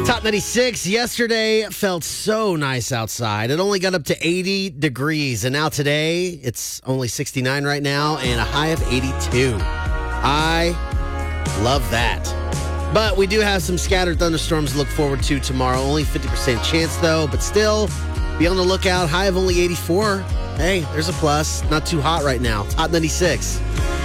Top 96. Yesterday felt so nice outside. It only got up to 80 degrees. And now today, it's only 69 right now and a high of 82. I love that. But we do have some scattered thunderstorms to look forward to tomorrow. Only 50% chance, though. But still, be on the lookout. High of only 84. Hey, there's a plus. Not too hot right now. Top 96.